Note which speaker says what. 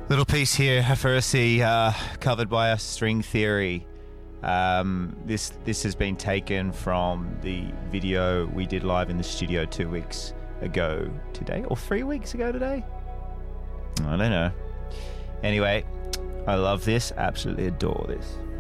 Speaker 1: Little piece here, Hafersi, covered by a string theory. This has been taken from the video we did live in the studio 2 weeks ago today, or 3 weeks ago today? I don't know. Anyway, I love this, absolutely adore this.